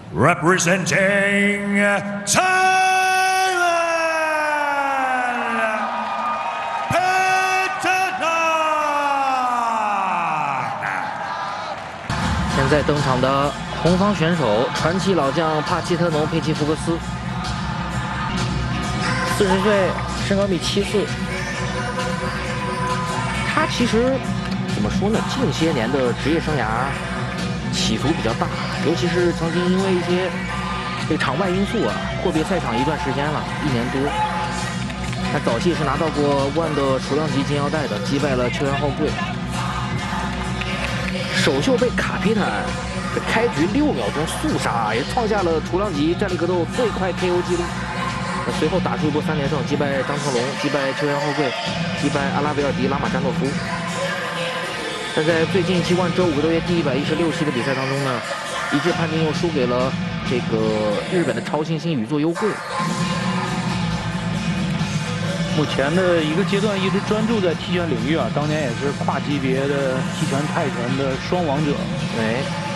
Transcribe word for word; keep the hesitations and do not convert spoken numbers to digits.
representing Thailand, Petanan。 现在登场的红方选手，传奇老将帕切特农佩奇福克斯，四十岁，身高一米七四。他其实怎么说呢？近些年的职业生涯起伏比较大，尤其是曾经因为一些这个场外因素啊，阔别赛场一段时间了，一年多。他早期是拿到过万的雏量级金腰带的，击败了秋山浩贵。首秀被卡皮坦开局六秒钟速杀，也创下了雏量级战力格斗最快 K O 纪录。随后打出一波三连胜，击败张成龙，击败秋山浩贵，击败阿拉维尔迪拉马詹诺夫。但在最近期冠周五个多月第一百一十六期的比赛当中呢，一致判定又输给了这个日本的超新星宇作优贵。 目前的一个阶段一直专注在踢拳领域啊，当年也是跨级别的踢拳泰拳的双王者。 对。